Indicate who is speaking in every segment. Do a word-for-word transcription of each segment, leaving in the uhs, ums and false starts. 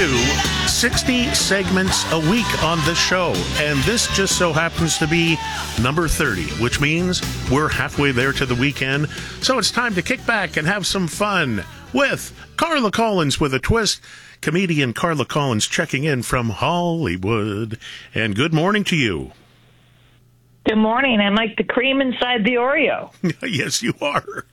Speaker 1: do sixty segments a week on the show, and this just so happens to be number thirty, which means we're halfway there to the weekend. So it's time to kick back and have some fun with Carla Collins with a twist. Comedian Carla Collins checking in from Hollywood. And good morning to you.
Speaker 2: Good morning. I'm like the cream inside the Oreo.
Speaker 1: Yes, you are.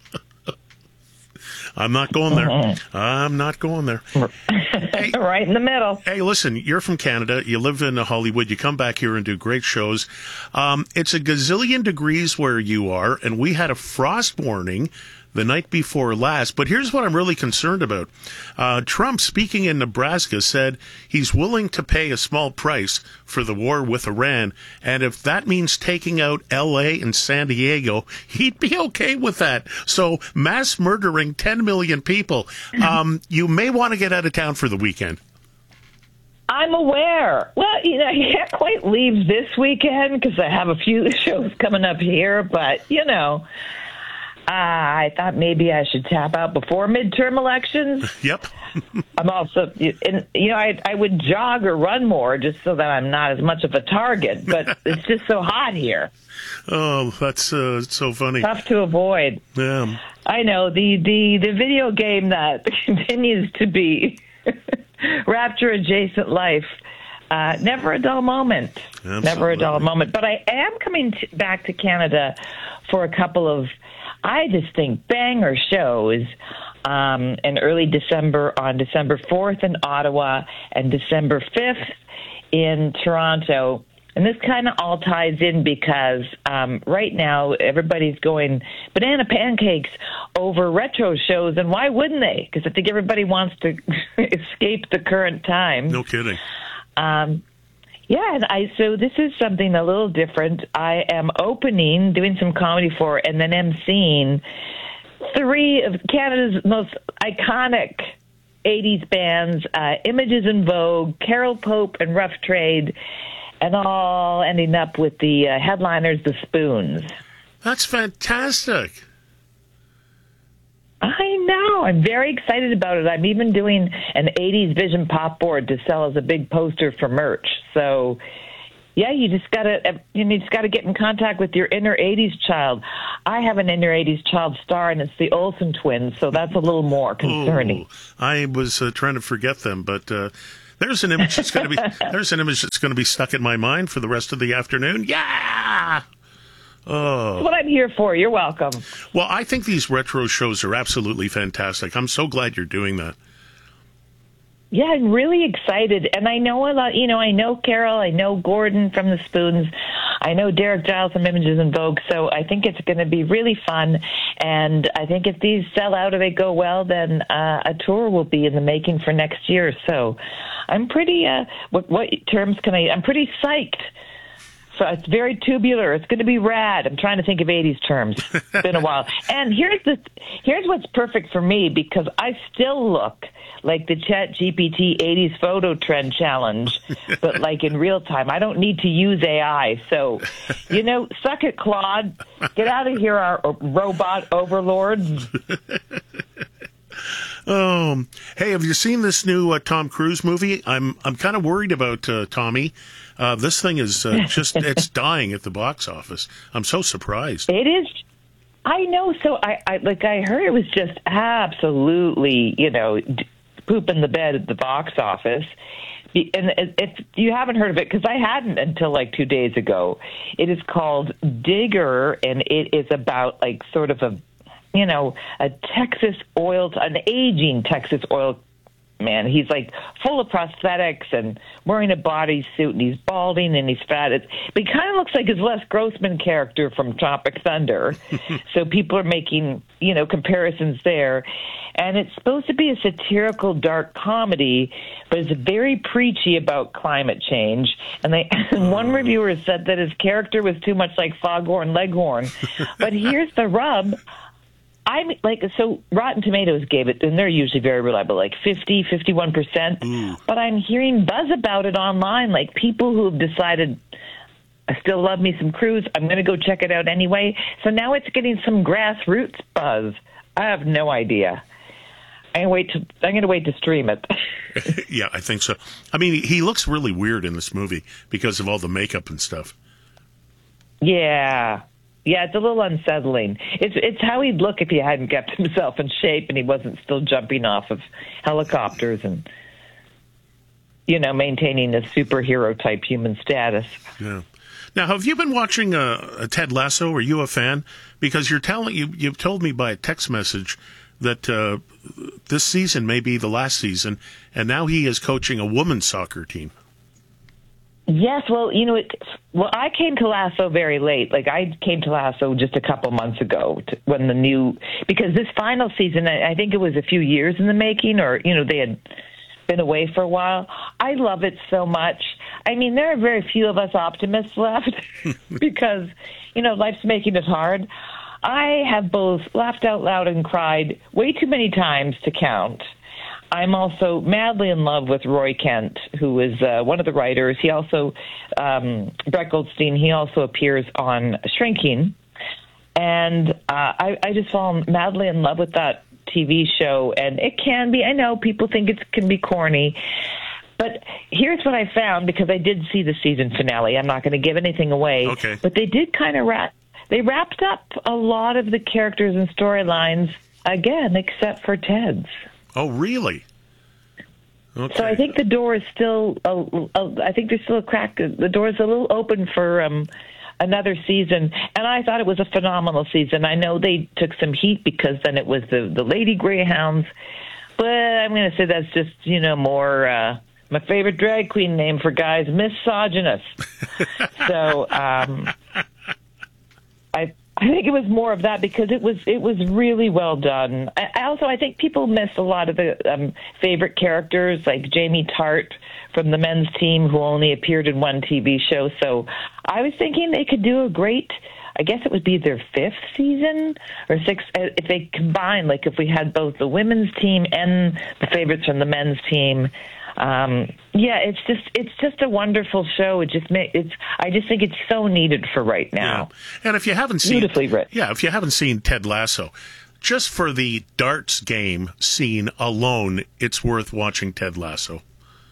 Speaker 1: I'm not going there. Mm-hmm. I'm not going there.
Speaker 2: Hey, right in the middle.
Speaker 1: Hey, listen, you're from Canada. You live in Hollywood. You come back here and do great shows. Um, it's a gazillion degrees where you are, and we had a frost warning the night before last. But here's what I'm really concerned about. Uh, Trump, speaking in Nebraska, said he's willing to pay a small price for the war with Iran. And if that means taking out L A and San Diego, he'd be okay with that. So mass murdering ten million people. Um, you may want to get out of town for the weekend.
Speaker 2: I'm aware. Well, you know, I can't quite leave this weekend because I have a few shows coming up here. But, you know, Uh, I thought maybe I should tap out before midterm elections.
Speaker 1: Yep.
Speaker 2: I'm also, and, you know, I, I would jog or run more just so that I'm not as much of a target, but it's just so hot here.
Speaker 1: Oh, that's uh, so funny.
Speaker 2: Tough to avoid.
Speaker 1: Yeah.
Speaker 2: I know, the, the, the video game that continues to be Rapture-adjacent life. Uh, never a dull moment.
Speaker 1: Absolutely.
Speaker 2: Never a dull moment. But I am coming t- back to Canada for a couple of, I just think, banger shows um, in early December, on December fourth in Ottawa and December fifth in Toronto. And this kind of all ties in because um, right now everybody's going banana pancakes over retro shows. And why wouldn't they? Because I think everybody wants to escape the current time.
Speaker 1: No kidding.
Speaker 2: Um, yeah, and I so this is something a little different. I am opening, doing some comedy for, and then emceeing three of Canada's most iconic eighties bands, uh, Images in Vogue, Carol Pope, and Rough Trade, and all ending up with the uh, headliners, the Spoons.
Speaker 1: That's fantastic.
Speaker 2: I know. I'm very excited about it. I'm even doing an eighties vision pop board to sell as a big poster for merch. So, yeah, you just gotta you just gotta get in contact with your inner eighties child. I have an inner eighties child star, and it's the Olsen twins. So that's a little more concerning.
Speaker 1: Oh, I was uh, trying to forget them, but uh, there's an image that's going to be there's an image that's going to be stuck in my mind for the rest of the afternoon. Yeah. Oh.
Speaker 2: That's what I'm here for. You're welcome.
Speaker 1: Well, I think these retro shows are absolutely fantastic. I'm so glad you're doing that.
Speaker 2: Yeah, I'm really excited. And I know a lot, you know, I know Carol, I know Gordon from the Spoons, I know Derek Giles from Images in Vogue, so I think it's going to be really fun. And I think if these sell out or they go well, then uh, a tour will be in the making for next year. So I'm pretty, uh, what, what terms can I, I'm pretty psyched. So it's very tubular. It's going to be rad. I'm trying to think of eighties terms. It's been a while. And here's the here's what's perfect for me, because I still look like the Chat G P T eighties photo trend challenge, but like in real time. I don't need to use A I. So, you know, suck it, Claude. Get out of here, our robot overlords.
Speaker 1: Um, hey, have you seen this new uh, Tom Cruise movie? I'm I'm kind of worried about uh, Tommy. Uh, this thing is uh, just, it's dying at the box office. I'm so surprised.
Speaker 2: It is. I know. So I, I like, I heard it was just absolutely, you know, d- poop in the bed at the box office. And if you haven't heard of it, because I hadn't until like two days ago, it is called Digger, and it is about like sort of a, you know, a Texas oil, an aging Texas oil man. He's like full of prosthetics and wearing a bodysuit, and he's balding and he's fat. It's, but he kind of looks like his Les Grossman character from Tropic Thunder. So people are making, you know, comparisons there. And it's supposed to be a satirical, dark comedy, but it's very preachy about climate change. And they, one reviewer said that his character was too much like Foghorn Leghorn. But here's the rub. I'm like, so Rotten Tomatoes gave it, and they're usually very reliable, like fifty, fifty-one percent. Mm. But I'm hearing buzz about it online, like people who have decided, I still love me some Cruise, I'm going to go check it out anyway. So now it's getting some grassroots buzz. I have no idea. I'm gonna wait to I'm gonna wait to stream it.
Speaker 1: Yeah, I think so. I mean, he looks really weird in this movie because of all the makeup and stuff.
Speaker 2: Yeah. Yeah, it's a little unsettling. It's it's how he'd look if he hadn't kept himself in shape and he wasn't still jumping off of helicopters and, you know, maintaining a superhero type human status.
Speaker 1: Yeah. Now, have you been watching uh, a Ted Lasso? Are you a fan? Because you're telling you you've told me by a text message that uh, this season may be the last season, and now he is coaching a women's soccer team.
Speaker 2: Yes, well, you know, it, well, I came to Lasso very late. Like, I came to Lasso just a couple months ago to, when the new, because this final season, I, I think it was a few years in the making, or, you know, they had been away for a while. I love it so much. I mean, there are very few of us optimists left because, you know, life's making it hard. I have both laughed out loud and cried way too many times to count. I'm also madly in love with Roy Kent, who is uh, one of the writers. He also, um, Brett Goldstein, he also appears on Shrinking. And uh, I, I just fall madly in love with that T V show. And it can be, I know people think it can be corny, but here's what I found, because I did see the season finale. I'm not going to give anything away.
Speaker 1: Okay.
Speaker 2: But they did kind of wrap, they wrapped up a lot of the characters and storylines, again, except for Ted's.
Speaker 1: Oh, really? Okay.
Speaker 2: So I think the door is still, a, a, I think there's still a crack. The door is a little open for um, another season. And I thought it was a phenomenal season. I know they took some heat because then it was the, the Lady Greyhounds. But I'm going to say that's just, you know, more uh, my favorite drag queen name for guys, misogynist. so um, I I think it was more of that because it was it was really well done. I, also, I think people miss a lot of the um, favorite characters, like Jamie Tart from the men's team, who only appeared in one T V show. So I was thinking they could do a great, I guess it would be their fifth season or sixth, if they combine, like if we had both the women's team and the favorites from the men's team. Um, yeah, it's just it's just a wonderful show. It just ma- it's I just think it's so needed for right now.
Speaker 1: Yeah. And if you haven't seen
Speaker 2: beautifully written,
Speaker 1: yeah, if you haven't seen Ted Lasso, just for the darts game scene alone, it's worth watching Ted Lasso.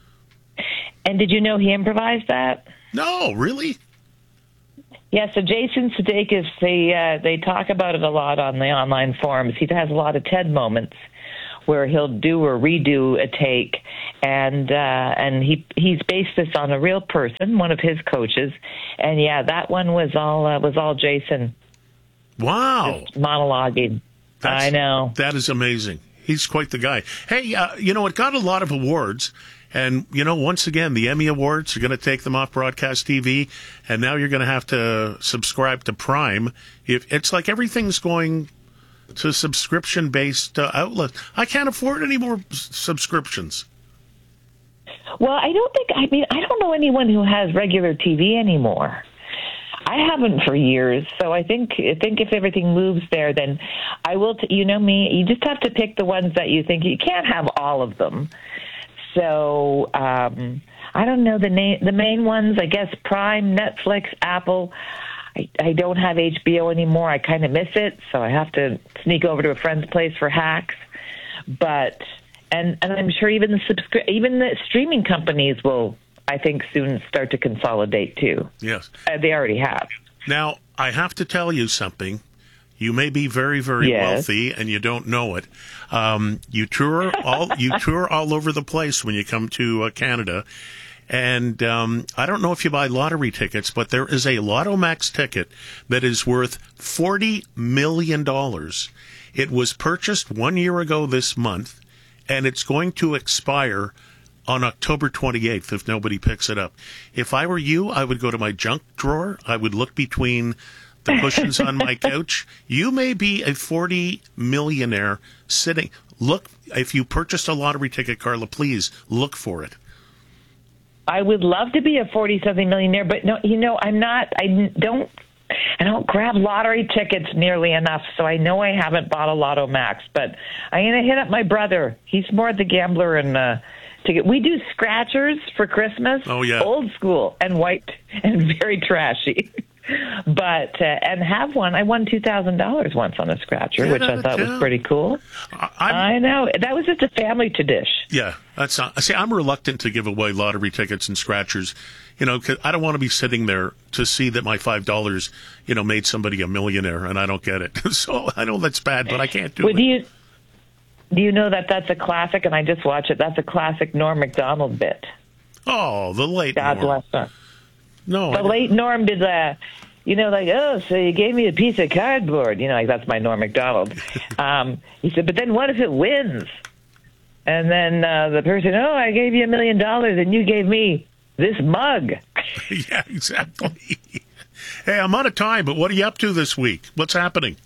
Speaker 2: And did you know he improvised that?
Speaker 1: No, really?
Speaker 2: Yeah, so Jason Sudeikis, they uh, they talk about it a lot on the online forums. He has a lot of Ted moments where he'll do or redo a take, and uh, and he he's based this on a real person, one of his coaches, and yeah, that one was all uh, was all Jason.
Speaker 1: Wow,
Speaker 2: just monologuing. That's, I know,
Speaker 1: that is amazing. He's quite the guy. Hey, uh, you know, it got a lot of awards. And, you know, once again, the Emmy Awards are going to take them off broadcast T V, and now you're going to have to subscribe to Prime. If it's like everything's going to subscription-based uh, outlets. I can't afford any more s- subscriptions.
Speaker 2: Well, I don't think, I mean, I don't know anyone who has regular T V anymore. I haven't for years, so I think I think if everything moves there, then I will, t- you know me, you just have to pick the ones that you think, you can't have all of them. So um, I don't know the name, the main ones. I guess Prime, Netflix, Apple. I, I don't have H B O anymore. I kind of miss it, so I have to sneak over to a friend's place for hacks. But and and I'm sure even the subscri- even the streaming companies will, I think, soon start to consolidate too.
Speaker 1: Yes,
Speaker 2: uh, they already have.
Speaker 1: Now I have to tell you something. You may be very, very
Speaker 2: yes.
Speaker 1: wealthy, and you don't know it. Um, you tour all you tour all over the place when you come to uh, Canada, and um, I don't know if you buy lottery tickets, but there is a Lotto Max ticket that is worth forty million dollars. It was purchased one year ago this month, and it's going to expire on October twenty-eighth if nobody picks it up. If I were you, I would go to my junk drawer. I would look between the cushions on my couch. You may be a forty millionaire sitting. Look, if you purchased a lottery ticket, Carla, please look for it.
Speaker 2: I would love to be a forty-something millionaire, but no, you know, I'm not. I don't. I don't grab lottery tickets nearly enough, so I know I haven't bought a Lotto Max. But I'm gonna hit up my brother. He's more the gambler and uh, ticket. We do scratchers for Christmas.
Speaker 1: Oh yeah,
Speaker 2: old school and white and very trashy. but uh, and have won. I won two thousand dollars once on a scratcher,
Speaker 1: Get
Speaker 2: which I thought
Speaker 1: down.
Speaker 2: was pretty cool.
Speaker 1: I,
Speaker 2: I know that was just a family tradition.
Speaker 1: Yeah, that's not, see, I'm reluctant to give away lottery tickets and scratchers, you know, 'cause I don't want to be sitting there to see that my five dollars, you know, made somebody a millionaire, and I don't get it. So I know that's bad, but I can't do
Speaker 2: well,
Speaker 1: it.
Speaker 2: Do you do you know that that's a classic? And I just watched it. That's a classic Norm Macdonald bit.
Speaker 1: Oh, the late
Speaker 2: God
Speaker 1: Norm.
Speaker 2: bless her.
Speaker 1: No,
Speaker 2: The
Speaker 1: I-
Speaker 2: late Norm did the, you know, like, oh, so you gave me a piece of cardboard. You know, like that's my Norm Macdonald. Um, he said, but then what if it wins? And then uh, the person, oh, I gave you a million dollars and you gave me this mug.
Speaker 1: yeah, exactly. Hey, I'm out of time, but what are you up to this week? What's happening?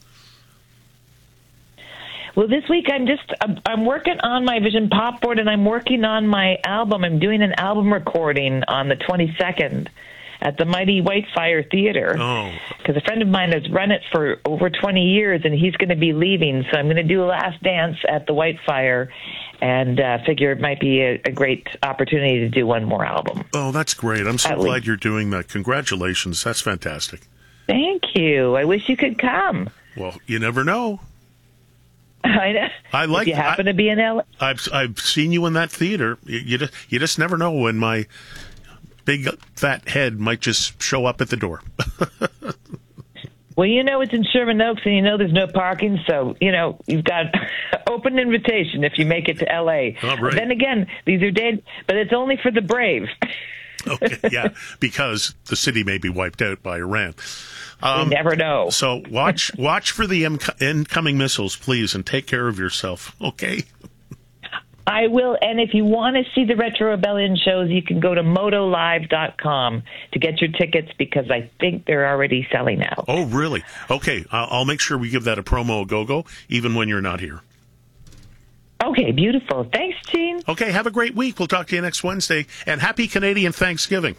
Speaker 2: Well, this week I'm just I'm, I'm working on my Vision Pop board, and I'm working on my album. I'm doing an album recording on the twenty-second at the Mighty Whitefire Theater.
Speaker 1: Oh.
Speaker 2: Because a friend of mine has run it for over twenty years, and he's going to be leaving. So I'm going to do a last dance at the Whitefire, and uh, figure it might be a, a great opportunity to do one more album.
Speaker 1: Oh, that's great. I'm so
Speaker 2: At
Speaker 1: glad
Speaker 2: least.
Speaker 1: you're doing that. Congratulations. That's fantastic.
Speaker 2: Thank you. I wish you could come.
Speaker 1: Well, you never know.
Speaker 2: I know.
Speaker 1: I like-
Speaker 2: If you happen
Speaker 1: I-
Speaker 2: to be in L A.
Speaker 1: I've I've seen you in that theater. You, you just you just never know when my big fat head might just show up at the door.
Speaker 2: Well, you know it's in Sherman Oaks, and you know there's no parking, so, you know, you've got open invitation if you make it to L A.
Speaker 1: All right.
Speaker 2: Then again, these are dead, but it's only for the brave.
Speaker 1: Okay, yeah, because the city may be wiped out by Iran. Um,
Speaker 2: you never know.
Speaker 1: So watch watch for the in- incoming missiles, please, and take care of yourself. Okay.
Speaker 2: I will, and if you want to see the Retro Rebellion shows, you can go to moto live dot com to get your tickets, because I think they're already selling out.
Speaker 1: Oh, really? Okay, I'll, I'll make sure we give that a promo a go-go, even when you're not here.
Speaker 2: Okay, beautiful. Thanks, Gene.
Speaker 1: Okay, have a great week. We'll talk to you next Wednesday, and happy Canadian Thanksgiving.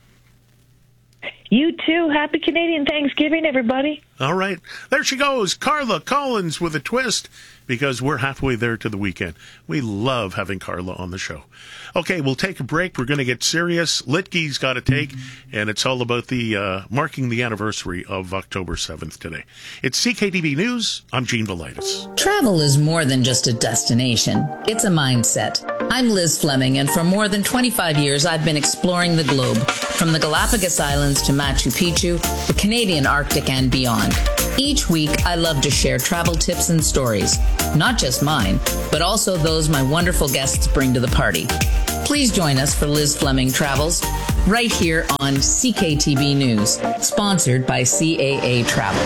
Speaker 2: You too. Happy Canadian Thanksgiving, everybody.
Speaker 1: All right. There she goes, Carla Collins with a twist, because we're halfway there to the weekend. We love having Carla on the show. Okay, we'll take a break. We're going to get serious. Litke's got to take, and it's all about the uh, marking the anniversary of October seventh today. It's C K T V News. I'm Gene Velitis.
Speaker 3: Travel is more than just a destination. It's a mindset. I'm Liz Fleming, and for more than twenty-five years, I've been exploring the globe, from the Galapagos Islands to Machu Picchu, the Canadian Arctic, and beyond. Each week, I love to share travel tips and stories, not just mine, but also those my wonderful guests bring to the party. Please join us for Liz Fleming Travels, right here on C K T V News, sponsored by C A A Travel.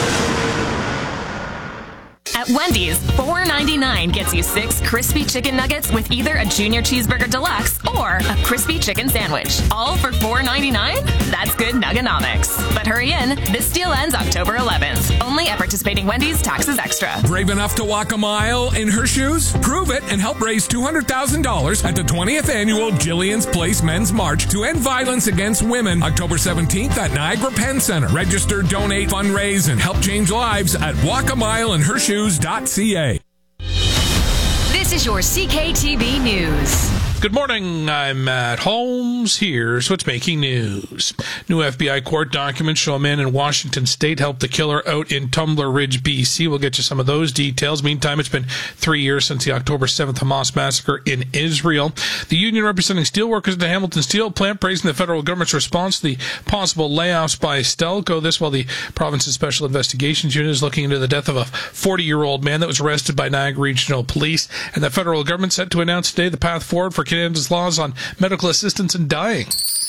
Speaker 4: At Wendy's, four ninety-nine gets you six crispy chicken nuggets with either a junior cheeseburger deluxe or a crispy chicken sandwich. All for four ninety-nine? That's good nuggonomics. But hurry in, this deal ends October eleventh. Only at participating Wendy's, taxes extra.
Speaker 5: Brave enough to walk a mile in her shoes? Prove it and help raise two hundred thousand dollars at the twentieth Annual Jillian's Place Men's March to End Violence Against Women, October seventeenth at Niagara Penn Center. Register, donate, fundraise, and help change lives at walk a mile in her shoes dot c a.
Speaker 4: This is your C K T V News.
Speaker 6: Good morning, I'm Matt Holmes. Here's what's making news. New F B I court documents show a man in Washington State helped the killer out in Tumbler Ridge, B C. We'll get you some of those details. Meantime, it's been three years since the October seventh Hamas massacre in Israel. The union representing steelworkers at the Hamilton Steel plant praising the federal government's response to the possible layoffs by Stelco. This while the province's Special Investigations Unit is looking into the death of a forty-year-old man that was arrested by Niagara Regional Police. And the federal government set to announce today the path forward for Canada's laws on medical assistance in dying.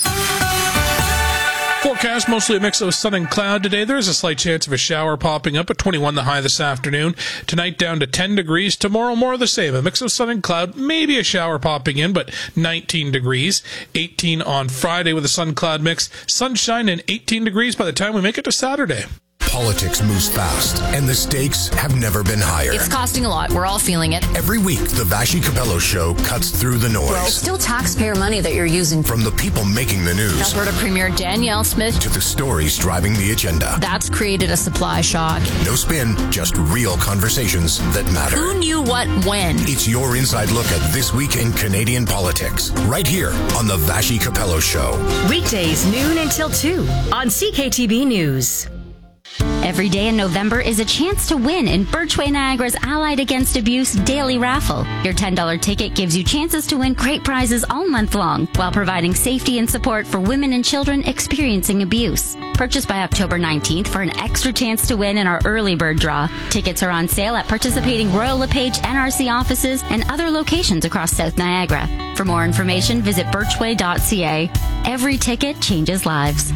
Speaker 6: Forecast, mostly a mix of sun and cloud today. There is a slight chance of a shower popping up at twenty-one the high this afternoon. Tonight down to ten degrees. Tomorrow more of the same. A mix of sun and cloud. Maybe a shower popping in, but nineteen degrees. eighteen on Friday with a sun-cloud mix. Sunshine and eighteen degrees by the time we make it to Saturday.
Speaker 7: Politics moves fast, and the stakes have never been higher.
Speaker 8: It's costing a lot. We're all feeling it.
Speaker 7: Every week, the Vashi Capello Show cuts through the noise.
Speaker 8: Well, it's still taxpayer money that you're using.
Speaker 7: From the people making the news.
Speaker 8: Alberta Premier Danielle Smith.
Speaker 7: To the stories driving the agenda.
Speaker 8: That's created a supply shock.
Speaker 7: No spin, just real conversations that matter.
Speaker 8: Who knew what when?
Speaker 7: It's your inside look at this week in Canadian politics, right here on the Vashi Capello Show.
Speaker 9: Weekdays, noon until two on C K T B News.
Speaker 10: Every day in November is a chance to win in Birchway Niagara's Allied Against Abuse Daily Raffle. Your ten dollars ticket gives you chances to win great prizes all month long while providing safety and support for women and children experiencing abuse. Purchase by October nineteenth for an extra chance to win in our early bird draw. Tickets are on sale at participating Royal LePage N R C offices and other locations across South Niagara. For more information, visit birchway dot c a. Every ticket changes lives.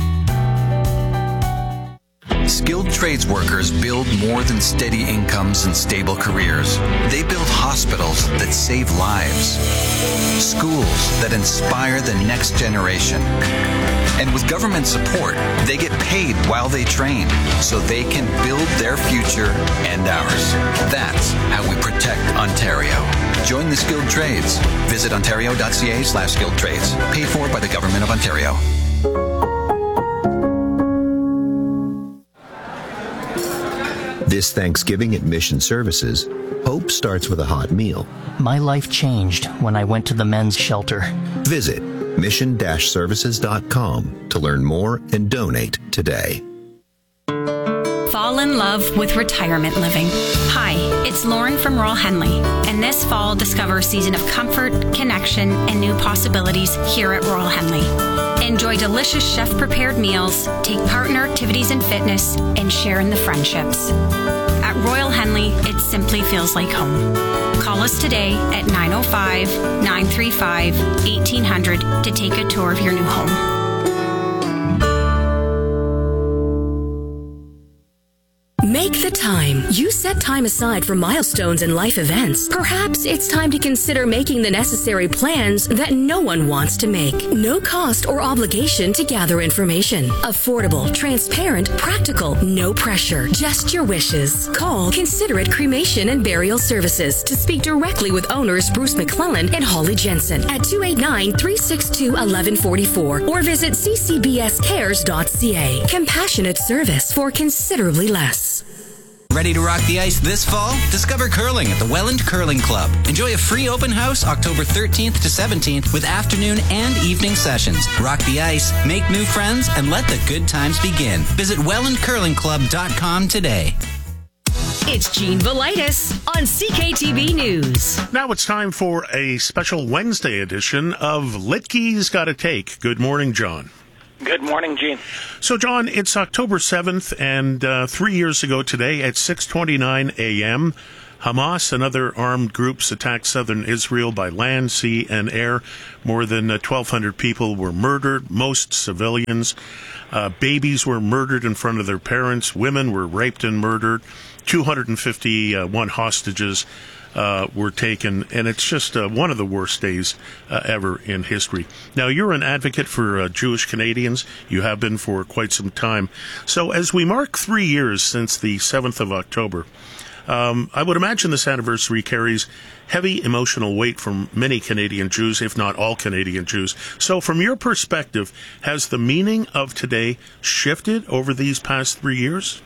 Speaker 11: Skilled trades workers build more than steady incomes and stable careers. They build hospitals that save lives, schools that inspire the next generation. And with government support, they get paid while they train so they can build their future and ours. That's how we protect Ontario. Join the skilled trades. Visit ontario dot c a slash skilled trades. Paid for by the Government of Ontario.
Speaker 12: This Thanksgiving at Mission Services, hope starts with a hot meal.
Speaker 13: My life changed when I went to the men's shelter.
Speaker 12: Visit mission dash services dot com to learn more and donate today.
Speaker 14: Fall in love with retirement living. Hi, it's Lauren from Royal Henley, and this fall discover a season of comfort, connection, and new possibilities here at Royal Henley. Enjoy delicious chef-prepared meals, take part in our activities and fitness, and share in the friendships. At Royal Henley, it simply feels like home. Call us today at nine oh five, nine three five, eighteen hundred to take a tour of your new home.
Speaker 9: Make the time. You set time aside for milestones and life events. Perhaps it's time to consider making the necessary plans that no one wants to make. No cost or obligation to gather information. Affordable, transparent, practical, no pressure. Just your wishes. Call Considerate Cremation and Burial Services to speak directly with owners Bruce McClellan and Holly Jensen at two eight nine, three six two, one one four four or visit c c b s cares dot c a. Compassionate service for considerably less.
Speaker 15: Ready to rock the ice this fall? Discover curling at the Welland Curling Club. Enjoy a free open house October thirteenth to seventeenth with afternoon and evening sessions. Rock the ice, make new friends, and let the good times begin. Visit welland curling club dot com today.
Speaker 9: It's Gene Velitis on C K T B News.
Speaker 1: Now it's time for a special Wednesday edition of Litke's Gotta Take. Good morning, John.
Speaker 16: Good morning, Gene.
Speaker 1: So, John, it's October seventh, and uh, three years ago today at six twenty-nine a.m., Hamas and other armed groups attacked southern Israel by land, sea, and air. More than uh, twelve hundred people were murdered, most civilians. Uh, babies were murdered in front of their parents. Women were raped and murdered. two hundred fifty-one hostages Uh, were taken, and it's just uh, one of the worst days uh, ever in history. Now, you're an advocate for uh, Jewish Canadians. You have been for quite some time. So as we mark three years since the seventh of October, um, I would imagine this anniversary carries heavy emotional weight from many Canadian Jews, if not all Canadian Jews. So from your perspective, has the meaning of today shifted over these past three years?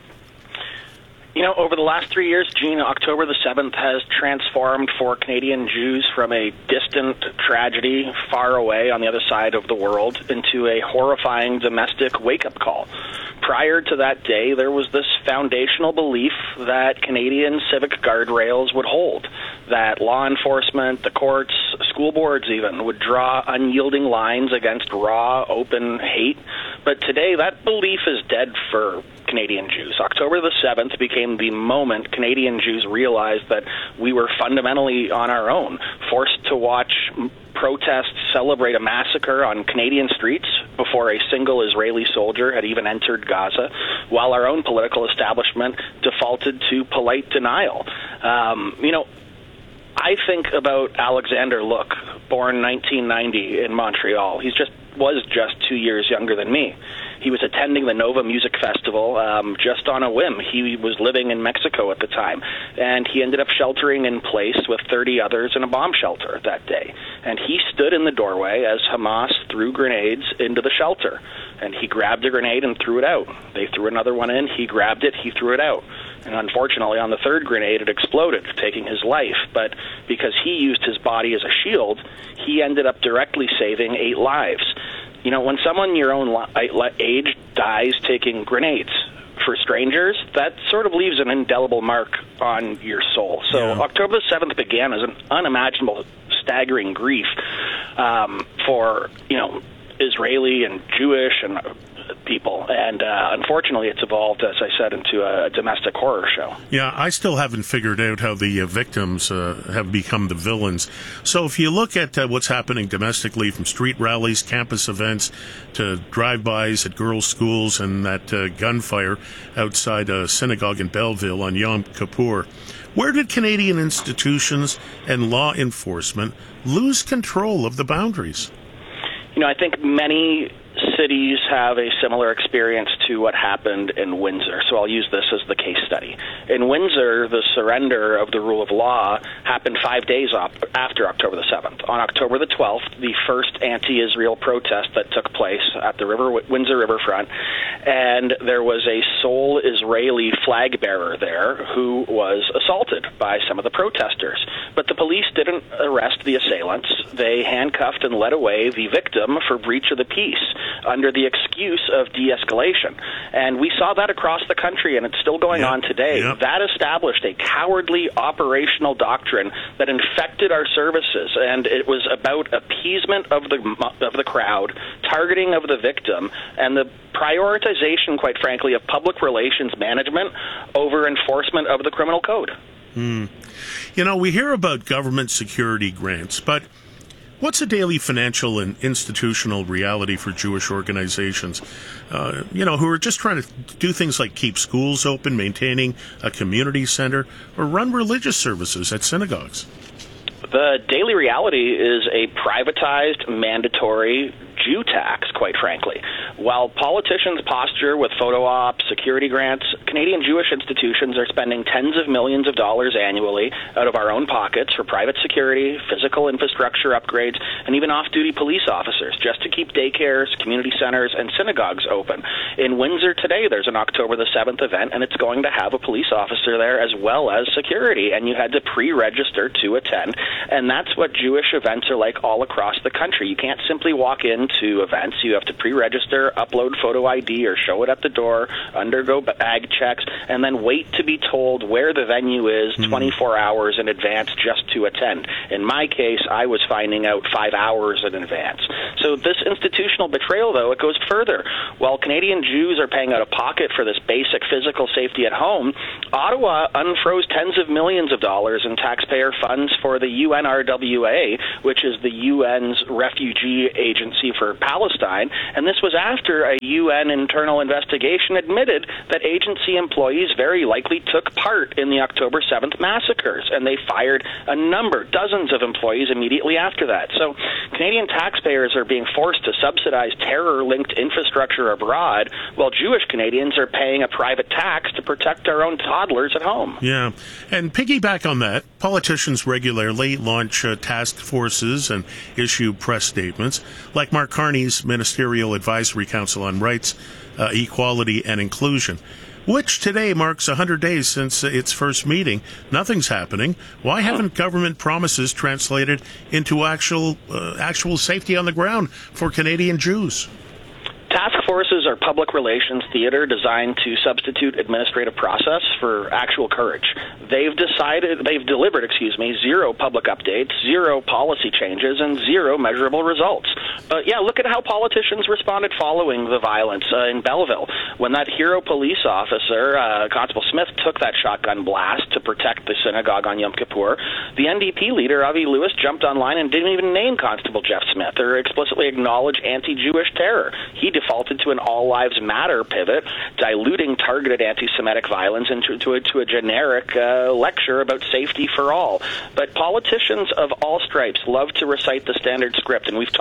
Speaker 16: You know, over the last three years, Gene, October the seventh has transformed for Canadian Jews from a distant tragedy far away on the other side of the world into a horrifying domestic wake-up call. Prior to that day, there was this foundational belief that Canadian civic guardrails would hold, that law enforcement, the courts, school boards even, would draw unyielding lines against raw, open hate. But today, that belief is dead for Canadian Jews. October the seventh became the moment Canadian Jews realized that we were fundamentally on our own, forced to watch protests celebrate a massacre on Canadian streets before a single Israeli soldier had even entered Gaza, while our own political establishment defaulted to polite denial. Um, you know, I think about Alexander Look, born nineteen ninety in Montreal. He's just was just two years younger than me. He was attending the Nova Music Festival um, just on a whim. He was living in Mexico at the time, and he ended up sheltering in place with thirty others in a bomb shelter that day. And he stood in the doorway as Hamas threw grenades into the shelter. And he grabbed a grenade and threw it out. They threw another one in. He grabbed it. He threw it out. And unfortunately, on the third grenade, it exploded, taking his life. But because he used his body as a shield, he ended up directly saving eight lives. You know, when someone your own li- age dies taking grenades for strangers, that sort of leaves an indelible mark on your soul. So yeah. October the seventh began as an unimaginable, staggering grief um, for, you know, Israeli and Jewish and people, and uh, unfortunately it's evolved, as I said, into a domestic horror show.
Speaker 1: Yeah, I still haven't figured out how the uh, victims uh, have become the villains. So if you look at uh, what's happening domestically, from street rallies, campus events, to drive-bys at girls' schools, and that uh, gunfire outside a synagogue in Belleville on Yom Kippur, where did Canadian institutions and law enforcement lose control of the boundaries?
Speaker 16: You know, I think many cities have a similar experience to what happened in Windsor. So I'll use this as the case study. In Windsor, the surrender of the rule of law happened five days op- after October the seventh. On October the twelfth, the first anti-Israel protest that took place at the river Windsor riverfront, and there was a sole Israeli flag bearer there who was assaulted by some of the protesters. But the police didn't arrest the assailants. They handcuffed and led away the victim for breach of the peace under the excuse of de-escalation. And we saw that across the country, and it's still going yep. on today. Yep. That established a cowardly operational doctrine that infected our services, and it was about appeasement of the of the crowd, targeting of the victim, and the prioritization, quite frankly, of public relations management over enforcement of the criminal code.
Speaker 1: Hmm. You know, we hear about government security grants, but what's a daily financial and institutional reality for Jewish organizations, uh, you know, who are just trying to do things like keep schools open, maintaining a community center, or run religious services at synagogues?
Speaker 16: The daily reality is a privatized, mandatory Jew tax, quite frankly. While politicians posture with photo ops, security grants, Canadian Jewish institutions are spending tens of millions of dollars annually out of our own pockets for private security, physical infrastructure upgrades, and even off-duty police officers just to keep daycares, community centers, and synagogues open. In Windsor today, there's an October the seventh event, and it's going to have a police officer there as well as security, and you had to pre-register to attend. And that's what Jewish events are like all across the country. You can't simply walk into events. You have to pre-register, upload photo I D or show it at the door, undergo bag checks, and then wait to be told where the venue is mm-hmm. twenty-four hours in advance just to attend. In my case, I was finding out five hours in advance. So this institutional betrayal, though, it goes further. While Canadian Jews are paying out of pocket for this basic physical safety at home, Ottawa unfroze tens of millions of dollars in taxpayer funds for the U N R W A, which is the U N's refugee agency for Palestine, and this was after a U N internal investigation admitted that agency employees very likely took part in the October seventh massacres, and they fired a number, dozens of employees immediately after that. So Canadian taxpayers are being forced to subsidize terror-linked infrastructure abroad, while Jewish Canadians are paying a private tax to protect our own toddlers at home.
Speaker 1: Yeah, and piggyback on that, politicians regularly launch uh, task forces and issue press statements, like Mark Carney's Ministerial Advisory Council on Rights, uh, Equality, and Inclusion, which today marks one hundred days since its first meeting. Nothing's happening. Why haven't government promises translated into actual uh, actual safety on the ground for Canadian Jews?
Speaker 16: Task forces are public relations theater designed to substitute administrative process for actual courage. They've decided, they've delivered, excuse me, zero public updates, zero policy changes, and zero measurable results. Uh, yeah, look at how politicians responded following the violence uh, in Belleville. When that hero police officer, uh, Constable Smith, took that shotgun blast to protect the synagogue on Yom Kippur, the N D P leader, Avi Lewis, jumped online and didn't even name Constable Jeff Smith or explicitly acknowledge anti-Jewish terror. He defaulted to an all lives matter pivot, diluting targeted anti-Semitic violence into to a, to a generic uh, lecture about safety for all. But politicians of all stripes love to recite the standard script, and we've talked about this.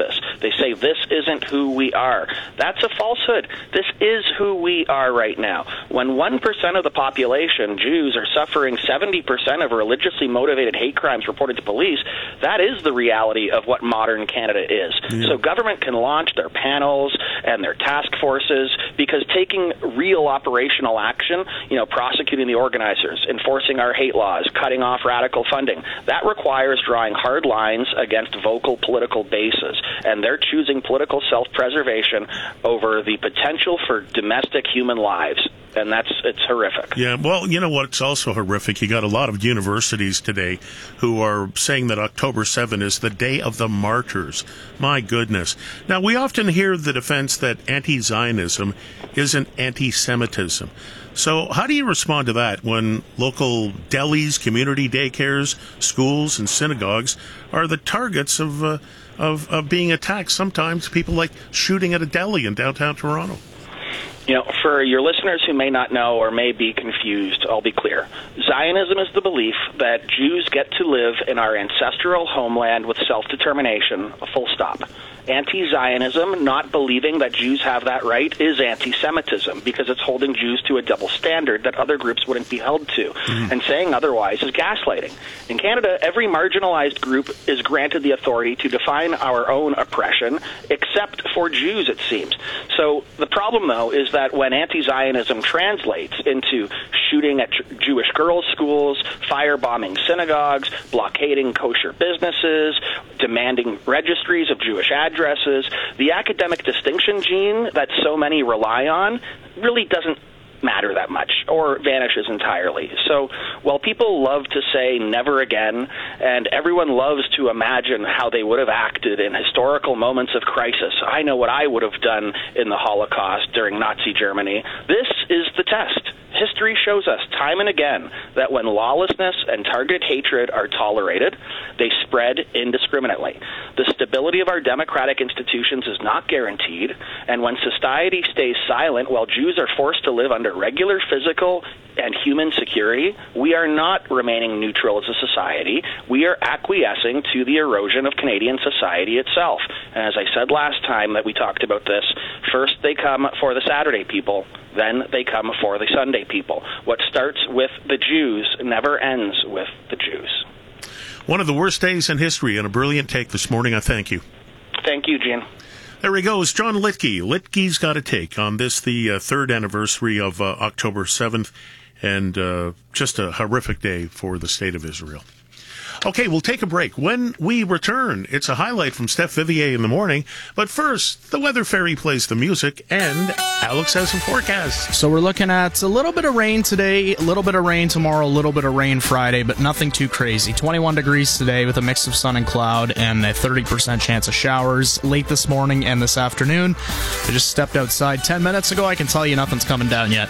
Speaker 16: this. They say this isn't who we are. That's a falsehood. This is who we are right now. When one percent of the population, Jews, are suffering seventy percent of religiously motivated hate crimes reported to police, that is the reality of what modern Canada is. Yeah. So government can launch their panels and their task forces, because taking real operational action, you know, prosecuting the organizers, enforcing our hate laws, cutting off radical funding, that requires drawing hard lines against vocal political bases. And they're choosing political self-preservation over the potential for domestic human lives. And that's, it's horrific.
Speaker 1: Yeah, well, you know what's also horrific? You got a lot of universities today who are saying that October seventh is the day of the martyrs. My goodness. Now, we often hear the defense that anti-Zionism isn't anti-Semitism. So how do you respond to that when local delis, community daycares, schools, and synagogues are the targets of, uh, of, of being attacked? Sometimes people like shooting at a deli in downtown Toronto.
Speaker 16: You know, for your listeners who may not know or may be confused, I'll be clear. Zionism is the belief that Jews get to live in our ancestral homeland with self-determination, a full stop. Anti-Zionism, not believing that Jews have that right, is anti-Semitism, because it's holding Jews to a double standard that other groups wouldn't be held to. Mm. And saying otherwise is gaslighting. In Canada, every marginalized group is granted the authority to define our own oppression, except for Jews, it seems. So the problem, though, is that when anti-Zionism translates into shooting at Jewish girls' schools, firebombing synagogues, blockading kosher businesses, demanding registries of Jewish addresses, the academic distinction gene that so many rely on really doesn't matter that much, or vanishes entirely. So while people love to say never again, and everyone loves to imagine how they would have acted in historical moments of crisis, I know what I would have done in the Holocaust during Nazi Germany, this is the test. History shows us time and again that when lawlessness and targeted hatred are tolerated, they spread indiscriminately. The stability of our democratic institutions is not guaranteed, and when society stays silent while Jews are forced to live under regular physical and human security, we are not remaining neutral as a society. We are acquiescing to the erosion of Canadian society itself. And as I said last time that we talked about this, first they come for the Saturday people, then they come for the Sunday people. What starts with the Jews never ends with the Jews.
Speaker 1: One of the worst days in history, and a brilliant take this morning. I thank you.
Speaker 16: Thank you, Gene.
Speaker 1: There he goes, John Litke. Litke's got a take on this, the uh, third anniversary of uh, October seventh, and uh, just a horrific day for the state of Israel. Okay, we'll take a break. When we return, it's a highlight from Steph Vivier in the morning. But first, the Weather Fairy plays the music, and Alex has some forecasts.
Speaker 17: So we're looking at a little bit of rain today, a little bit of rain tomorrow, a little bit of rain Friday, but nothing too crazy. twenty-one degrees today with a mix of sun and cloud, and a thirty percent chance of showers late this morning and this afternoon. I just stepped outside ten minutes ago. I can tell you nothing's coming down yet.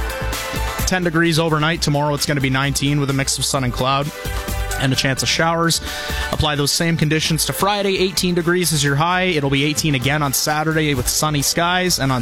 Speaker 17: ten degrees overnight. Tomorrow it's going to be nineteen with a mix of sun and cloud and a chance of showers. Apply those same conditions to Friday. eighteen degrees is your high. It'll be eighteen again on Saturday with sunny skies, and on